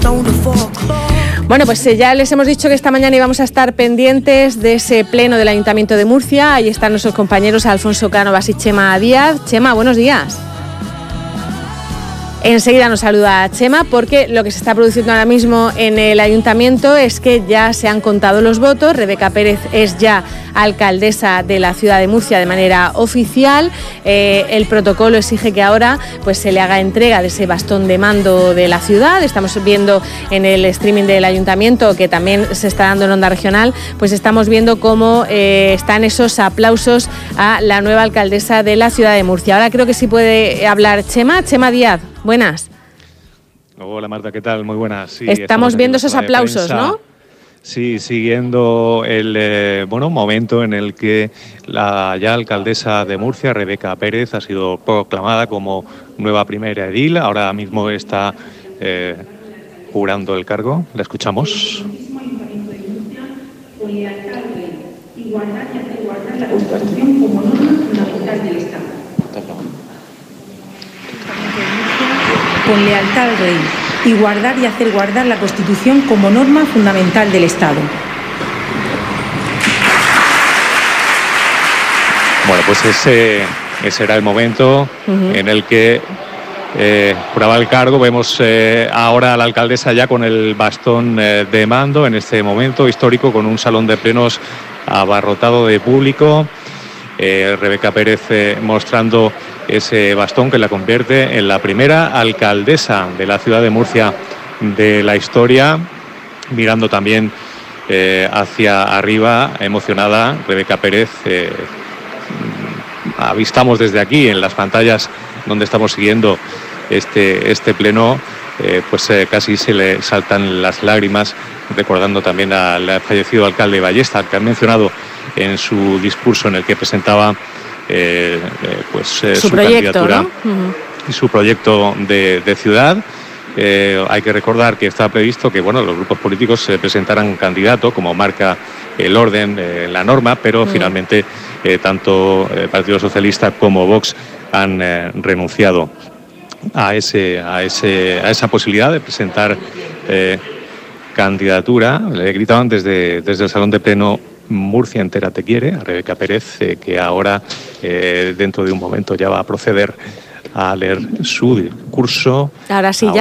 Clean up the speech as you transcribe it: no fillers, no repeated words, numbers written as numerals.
Bueno, pues ya les hemos dicho que esta mañana íbamos a estar pendientes de ese pleno del Ayuntamiento de Murcia. Ahí están nuestros compañeros Alfonso Cánovas y Chema Díaz. Chema, buenos días. Enseguida nos saluda Chema, porque lo que se está produciendo ahora mismo en el Ayuntamiento es que ya se han contado los votos. Rebeca Pérez es ya alcaldesa de la ciudad de Murcia de manera oficial. El protocolo exige que ahora pues se le haga entrega de ese bastón de mando de la ciudad. Estamos viendo en el streaming del Ayuntamiento, que también se está dando en Onda Regional, pues estamos viendo cómo están esos aplausos a la nueva alcaldesa de la ciudad de Murcia. Ahora creo que sí puede hablar Chema Díaz. Buenas. Hola Marta, ¿qué tal? Muy buenas. Sí, estamos viendo esos aplausos, ¿no? Sí, siguiendo el momento en el que la ya alcaldesa de Murcia, Rebeca Pérez, ha sido proclamada como nueva primera edil. Ahora mismo está jurando el cargo. La escuchamos. La Constitución como norma fundamental del Estado. Con lealtad al Rey y guardar y hacer guardar la Constitución como norma fundamental del Estado. Bueno, pues ese era el momento en el que juraba el cargo. Vemos ahora a la alcaldesa ya con el bastón de mando en este momento histórico, con un salón de plenos abarrotado de público. Rebeca Pérez mostrando ese bastón que la convierte en la primera alcaldesa de la ciudad de Murcia de la historia, mirando también hacia arriba, emocionada. Rebeca Pérez, avistamos desde aquí en las pantallas donde estamos siguiendo este pleno, casi se le saltan las lágrimas, recordando también al fallecido alcalde Ballesta, que han mencionado en su discurso en el que presentaba su candidatura, ¿no? Y su proyecto de ciudad. Hay que recordar que está previsto que los grupos políticos se presentaran candidato, como marca el orden, la norma, pero finalmente tanto el Partido Socialista como Vox han renunciado a esa posibilidad de presentar candidatura. Le gritaban desde el salón de pleno: Murcia entera te quiere, a Rebeca Pérez, que ahora dentro de un momento ya va a proceder a leer su discurso. Ahora sí, ya.